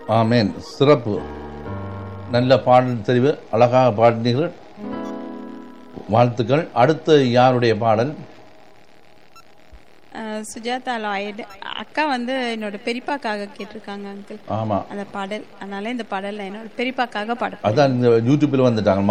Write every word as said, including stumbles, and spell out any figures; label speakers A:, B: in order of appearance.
A: ஆமேன். சிறப்பு. நல்ல பாடல் தெரிவு, அழகாக பாடினீர்கள், வாழ்த்துக்கள். அடுத்து யாருடைய பாடல்?
B: சுஜாதா லாய்டு அக்கா வந்து என்னோட பெரியப்பாக்காக கேட்டிருக்காங்க அங்கிள்.
A: ஆமா,
B: அந்த பாடல், அதனால இந்த பாடல் என்னோட பெரியப்பாக்காக பாட.
A: அதான் இந்த யூடியூப்ல வந்துட்டாங்க.